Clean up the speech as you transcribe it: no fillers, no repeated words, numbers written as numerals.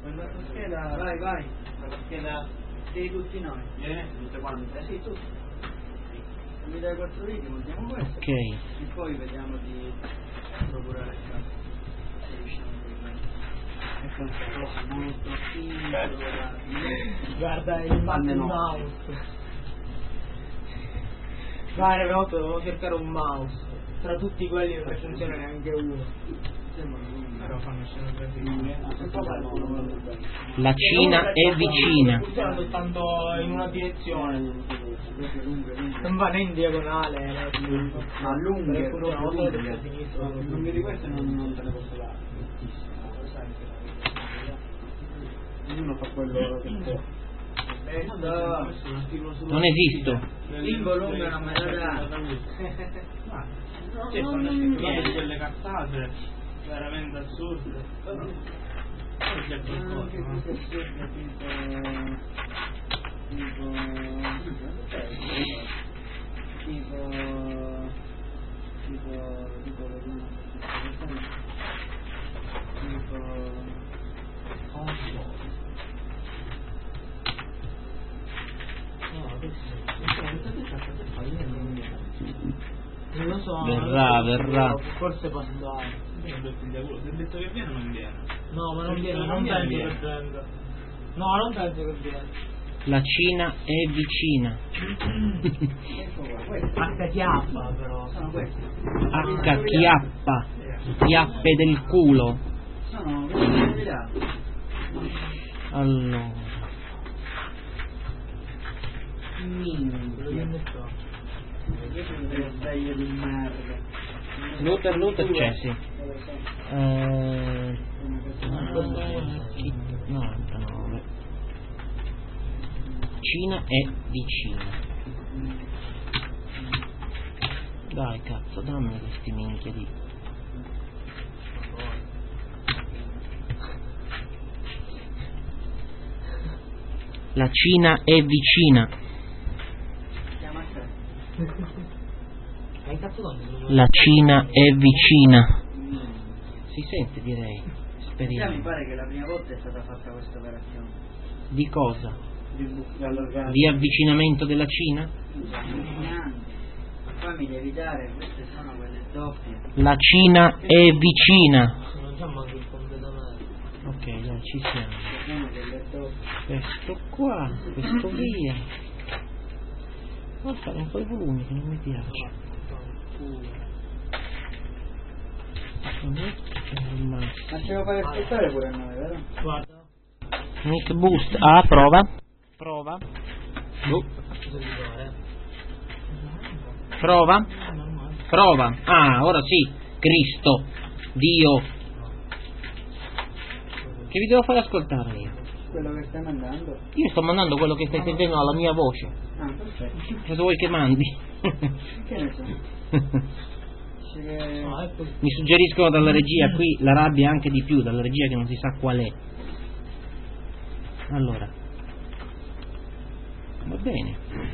La scheda, vai. La scheda di tutti noi. Tutte quante? Sì, tutte. Mi dai 4 video, montiamo questo. Ok. E poi vediamo di procurare il caso. Se riusciamo a è questa cosa molto piccola. Guarda il mouse. Guarda, però devo cercare un mouse. Tra tutti quelli non funziona neanche uno. Però fanno La Cina è vicina. funziona soltanto in una direzione. Non va né in diagonale, Ma lunghe, funziona proprio solo lunghe. destra e sinistra. Lunghe di queste non te ne posso dare. Ognuno fa quello che può. Non esisto. Pingo lungo non me la dà. Cioè, fanno scrivere delle cazzate veramente assurde. C'è qualcosa, no? Non lo so. Verrà. Forse passare. Se ho detto che viene non viene. No, ma non viene, non penso che venga. No, non penso che viene. La Cina è vicina. H chiappa però. Sono questi. H chiappa. Chiappe del culo. Sono questi là. Allora. Taglio di merda. Luther c'è, sì. 99. Cina è vicina. Dai cazzo, dammi questi minchia di... La Cina è vicina. Chiama a te. La Cina è vicina. Si sente, direi. Già mi Speriamo. pare che la prima volta è stata fatta questa operazione. Di cosa? Dall'organismo. Di avvicinamento della Cina? Poi mi devi dare, queste sono quelle doppie. La Cina è vicina. Non c'è manco il completamento. Ok, dai, ci siamo. Sono delle doppie. Questo qua, questo via. Guarda, un po' i volumi che non mi piace. Ma ce lo fai ascoltare pure a noi, vero? Guarda. Mic boost. Ah, prova. Prova. Prova. Prova. Ah, ora sì. Cristo. Dio. Che vi devo fare ascoltare io? Quello che stai mandando? Io sto mandando quello che stai sentendo alla mia voce. Ah, perfetto. Cosa vuoi che mandi? Che ne so? Mi suggeriscono dalla regia qui la rabbia anche di più, dalla regia che non si sa qual è. Allora, va bene.